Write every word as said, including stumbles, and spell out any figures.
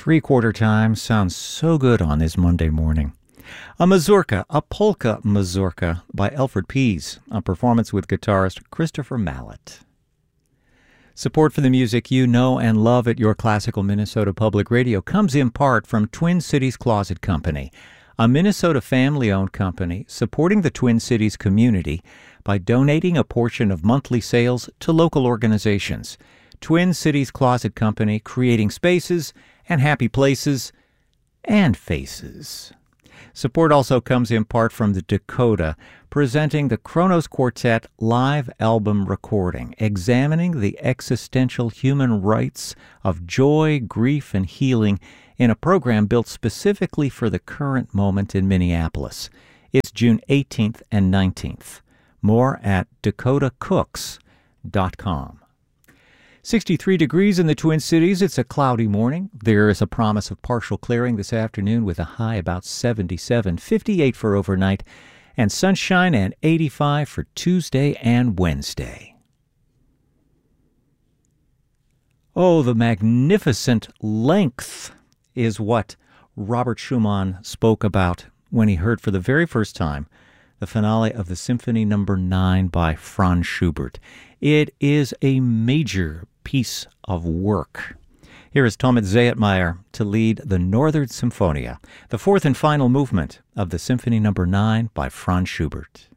Three-quarter time sounds so good on this Monday morning. A mazurka, a polka mazurka by Alfred Pease, a performance with guitarist Christopher Mallet. Support for the music you know and love at your classical Minnesota Public Radio comes in part from Twin Cities Closet Company, a Minnesota family-owned company supporting the Twin Cities community by donating a portion of monthly sales to local organizations. Twin Cities Closet Company, creating spaces and happy places and faces. Support also comes in part from the Dakota, presenting the Kronos Quartet live album recording, examining the existential human rights of joy, grief, and healing in a program built specifically for the current moment in Minneapolis. It's June eighteenth and nineteenth. More at dakota cooks dot com. sixty-three degrees in the Twin Cities. It's a cloudy morning. There is a promise of partial clearing this afternoon with a high about seventy-seven, fifty-eight for overnight, and sunshine and eighty-five for Tuesday and Wednesday. Oh, the magnificent length is what Robert Schumann spoke about when he heard for the very first time the finale of the Symphony Number nine by Franz Schubert. It is a major piece of work. Here is Thomas Zayatmeyer to lead the Northern Symphonia, the fourth and final movement of the Symphony Number nine by Franz Schubert.